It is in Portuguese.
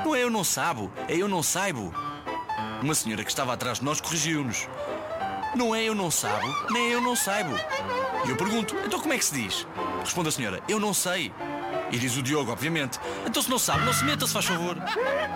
Não é eu não sabo, é eu não saibo. Uma senhora que estava atrás de nós corrigiu-nos. Não é eu não sabo, nem eu não saibo. E eu pergunto, então como é que se diz? Responde a senhora, eu não sei. E diz o Diogo, obviamente, então se não sabe, não se meta, se faz favor.